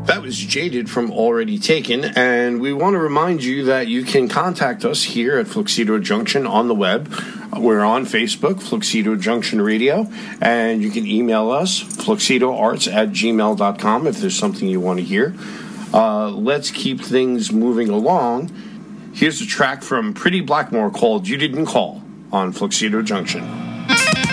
That was Jaded from Already Taken, and we want to remind you that you can contact us here at Fluxido Junction on the web. We're on Facebook, Fluxido Junction Radio, and you can email us, fluxidoarts@gmail.com, if there's something you want to hear. Let's keep things moving along. Here's a track from Pretty Blackmore called You Didn't Call on Fluxido Junction.